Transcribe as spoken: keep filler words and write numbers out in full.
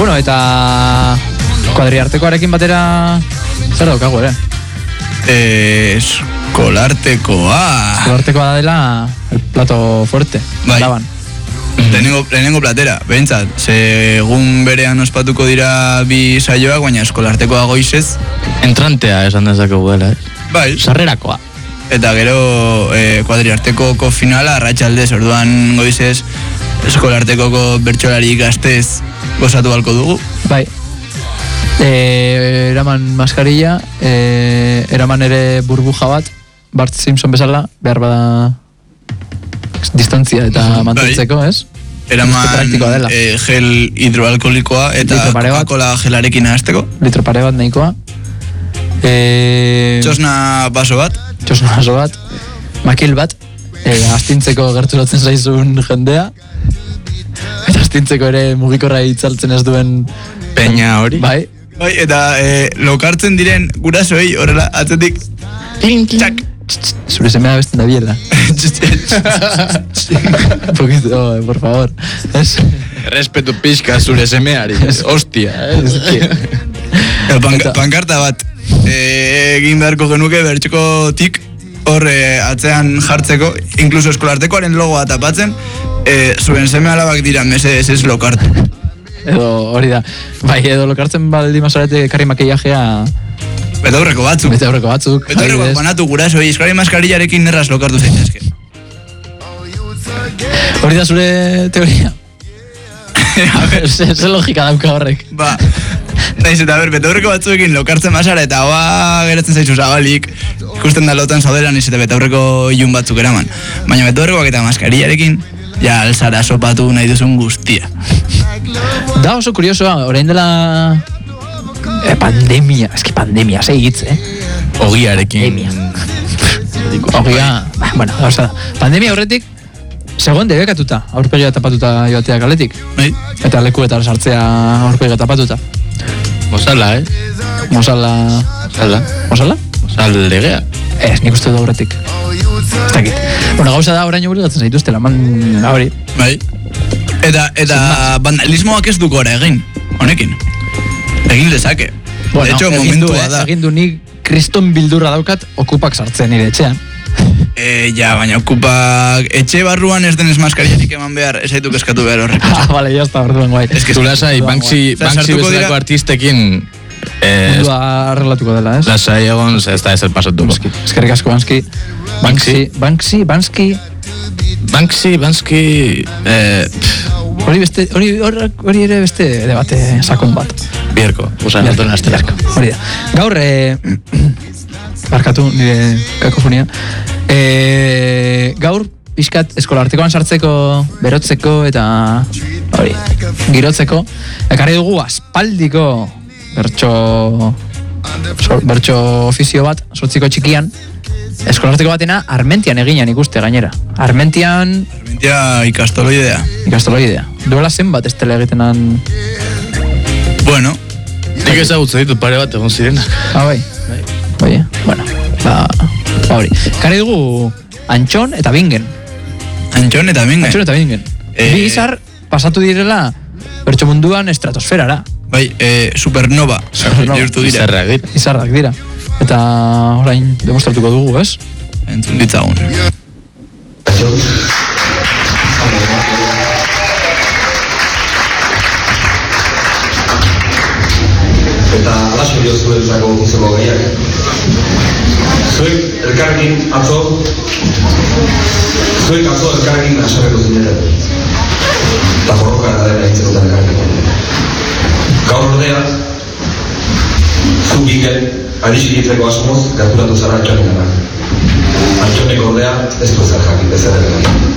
Bueno, eta kuadriartekoarekin batera zer daukagu ere? Eh, eskolartekoa. Eskolartekoa da dela el plato fuerte. Bai. Laban. Lehenengo, lehenengo platera, behintzat, segun berean ospatuko dira bi saioak, baina eskolartekoa goizez. Entrantea esan dezakegu dela, eh? Bai. Sarrerakoa. Eta gero eh, kuadriartekoko finala, arratsaldez, orduan goizez, eskolartekoko bertsolari gaztez gozatu balko dugu. Bai. E, eraman maskarilla, e, eraman ere burbuja bat, Bart Simpson bezala, behar bada distantzia eta mantentzeko, ez? Eraman eh, gel hidroalkolikoa eta Coca-Cola gelarekin ahazteko. Litro pare bat nahikoa. E, txosna baso bat. Txosna baso bat. Makil bat. E, astintzeko gerturatzen zaizun jendea. Eta astintzeko ere mugikorra itzaltzen ez duen peña hori. Bai. Bai, eta eh, lokartzen diren gurasoei horrela atzetik. Txak. Zure semea besten da biela. Un poquito, oh, por favor. Es... Respetu pixka zure semeari. Hostia. Eh? Pan, pankarta bat. Eh, egin beharko genuke bertxoko tik hor eh, atzean jartzeko, inkluso eskolartekoaren logoa tapatzen, eh, zuen seme alabak dira mesedez ez lokartu. Edo hori da. Bai, edo lokartzen baldi mazarete karri makillajea... Betaurreko batzuk. Betaurreko batzuk. Betaurreko banatu guraso, eskari maskarillarekin nerraz lokartu zaitezke. Hori da zure teoria? Ze logika dauka horrek. Ba, naiz eta ber, betaurreko batzuekin lokartzen masara eta hoa geratzen zaizu zabalik, ikusten da lotan zaudela naiz eta betaurreko ilun batzuk eraman. Baina betaurrekoak eta maskarillarekin, ja alzara sopatu nahi duzun guztia. Da oso kuriosoa, orain dela... Eh, pandemia, eski pandemia, zei hitz, eh? Ogiarekin. Ogia, bueno, oza, pandemia horretik, segon debekatuta, aurpegia tapatuta joatea kaletik. Bai. Eta lekuetan sartzea aurpegia tapatuta. Mosala, eh? Mosala... Mosala. Mosala? Mosala legea. Ez, nik uste du horretik. Ez dakit. Bueno, gauza da orain obligatzen zaituzte, laman hori. Bai. Eta, eta vandalismoak ez du gora egin, honekin. Egin dezake. Bueno, de hecho, momentua eh, da. Egin du nik kriston bildurra daukat okupak sartzen nire etxean. E, ja, baina okupak etxe barruan ez denez maskarillatik eman behar, ez haitu eskatu behar horrek. Ah, vale, ya está, orduen guai. Ez que lasai, Banksy bezalako artistekin mundua arreglatuko dela, ez? Lasai egon, ez da ez el pasatuko. Eskerrik asko, Banksy. Banksy, Banksy, Banksy. Banksy, Banksy... Hori beste, hori hori ere beste debate sakon bat. Bierko, usa noten astelarko. Hori da. Gaur, eh, barkatu nire kakofonia. Eh, gaur, pixkat eskolartekoan sartzeko, berotzeko eta hori, girotzeko. Ekarri dugu aspaldiko bertso, bertso ofizio bat, sortziko txikian. Eskolarteko batena Armentian eginan ikuste gainera. Armentian... Armentia ikastoloidea. Ikastoloidea. Duela zenbat ez tele egitenan... Bueno. Nik ezagutze ditut pare bat egon zirenak. Ah, bai. Oie, bueno. Ba, ba hori. Kari dugu Antxon eta Bingen. Antxon eta Bingen. Antxon eta Bingen. Eh... Bi izar pasatu direla bertso munduan estratosferara. Bai, eh, supernova. Supernova. Izarrak dira. Izarrak dira. Eta orain demostratuko dugu, ez? Entzun ditzagun. Eta alaxo dio zuentzako gizemo gehiak. Zuek elkarrekin atzo, zuek atzo elkarrekin asarreko zineten. Eta borroka dela hitzen duten elkarrekin. Gaur ordea, zu Bingen, adixikitzeko asmoz, gerturatu zara Antxonen gana. Antxonek ordea, ez du zer jakin bezala.